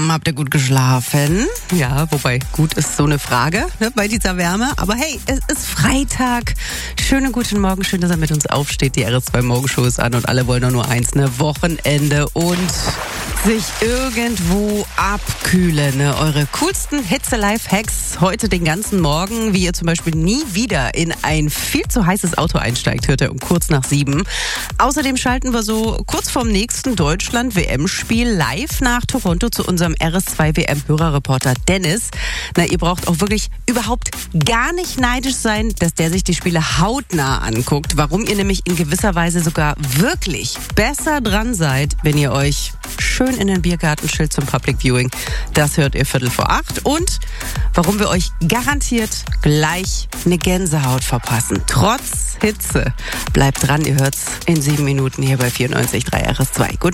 Habt ihr gut geschlafen? Ja, wobei gut ist so eine Frage, ne, bei dieser Wärme. Aber hey, es ist Freitag. Schönen guten Morgen, schön, dass ihr mit uns aufsteht. Die RS2 Morgenshow ist an und alle wollen doch nur eins, ne? Wochenende und sich irgendwo abkühlen. Ne? Eure coolsten Hitze-Life-Hacks heute den ganzen Morgen, wie ihr zum Beispiel nie wieder in ein viel zu heißes Auto einsteigt, hört ihr um kurz nach 7. Außerdem schalten wir so kurz vorm nächsten Deutschland-WM-Spiel live nach Toronto zu unserem RS2-WM-Hörerreporter Dennis. Na, ihr braucht auch wirklich überhaupt gar nicht neidisch sein, dass der sich die Spiele hautnah anguckt. Warum ihr nämlich in gewisser Weise sogar wirklich besser dran seid, wenn ihr euch schön in den Biergarten chillt zum Public Viewing. Das hört ihr 7:45. Und warum wir euch garantiert gleich eine Gänsehaut verpassen. Trotz Hitze. Bleibt dran, ihr hört's in 7 Minuten hier bei 94.3 RS2. Guten